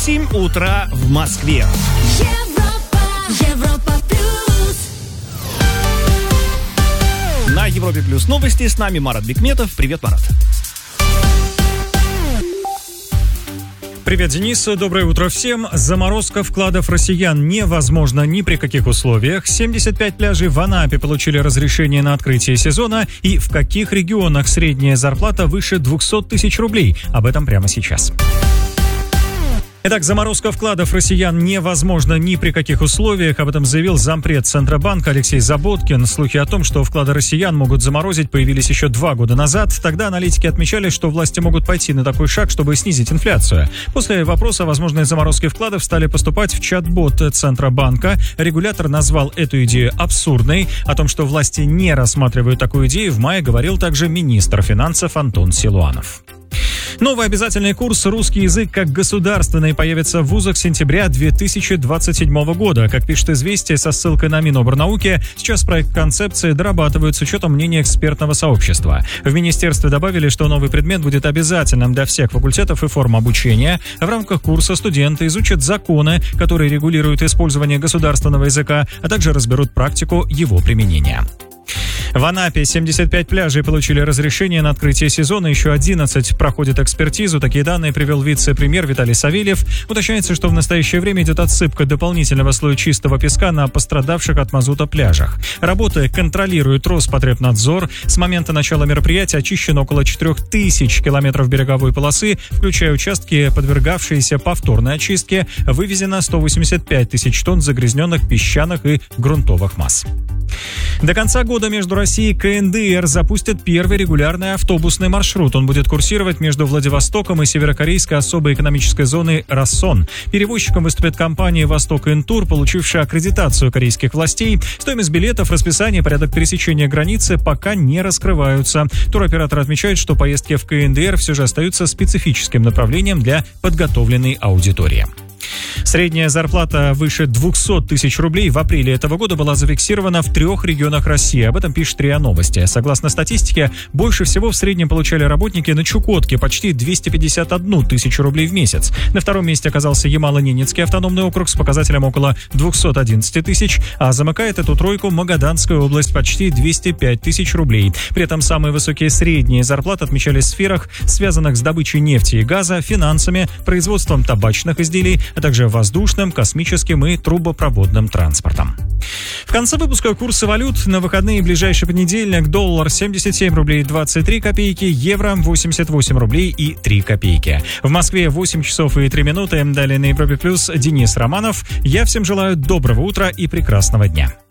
8 утра в Москве. Европа плюс. На Европе Плюс новости. С нами Марат Бекметов. Привет, Марат. Привет, Денис. Доброе утро всем. Заморозка вкладов россиян невозможна ни при каких условиях. 75 пляжей в Анапе получили разрешение на открытие сезона. И в каких регионах средняя зарплата выше 200 тысяч рублей? Об этом прямо сейчас. Итак, заморозка вкладов россиян невозможна ни при каких условиях. Об этом заявил зампред Центробанка Алексей Заботкин. Слухи о том, что вклады россиян могут заморозить, появились еще 2 года назад. Тогда аналитики отмечали, что власти могут пойти на такой шаг, чтобы снизить инфляцию. После вопроса о возможной заморозке вкладов стали поступать в чат-бот Центробанка. Регулятор назвал эту идею абсурдной. О том, что власти не рассматривают такую идею, в мае говорил также министр финансов Антон Силуанов. Новый обязательный курс «Русский язык как государственный» появится в вузах с сентября 2027 года. Как пишет «Известия» со ссылкой на Минобрнауки, сейчас проект концепции дорабатывают с учетом мнения экспертного сообщества. В министерстве добавили, что новый предмет будет обязательным для всех факультетов и форм обучения. В рамках курса студенты изучат законы, которые регулируют использование государственного языка, а также разберут практику его применения. В Анапе 75 пляжей получили разрешение на открытие сезона, еще 11 проходят экспертизу. Такие данные привел вице-премьер Виталий Савельев. Уточняется, что в настоящее время идет отсыпка дополнительного слоя чистого песка на пострадавших от мазута пляжах. Работы контролирует Роспотребнадзор. С момента начала мероприятия очищено около 4000 километров береговой полосы, включая участки, подвергавшиеся повторной очистке. Вывезено 185 тысяч тонн загрязненных песчаных и грунтовых масс. До конца года между Россией и КНДР запустят первый регулярный автобусный маршрут. Он будет курсировать между Владивостоком и северокорейской особой экономической зоной Рассон. Перевозчиком выступит компания «Восток Интур», получившая аккредитацию корейских властей. Стоимость билетов, расписание, порядок пересечения границы пока не раскрываются. Туроператор отмечает, что поездки в КНДР все же остаются специфическим направлением для подготовленной аудитории. Средняя зарплата выше 200 тысяч рублей в апреле этого года была зафиксирована в 3 регионах России. Об этом пишет РИА Новости. Согласно статистике, больше всего в среднем получали работники на Чукотке, почти 251 тысячу рублей в месяц. На втором месте оказался Ямало-Ненецкий автономный округ с показателем около 211 тысяч, а замыкает эту тройку Магаданская область, почти 205 тысяч рублей. При этом самые высокие средние зарплаты отмечались в сферах, связанных с добычей нефти и газа, финансами, производством табачных изделий, а также воздушным, космическим и трубопроводным транспортом. В конце выпуска курсы валют. На выходные и ближайший понедельник: доллар 77 рублей 23 копейки, евро 88 рублей и 3 копейки. В Москве 8 часов и 3 минуты. Далее на Европе Плюс Денис Романов. Я всем желаю доброго утра и прекрасного дня.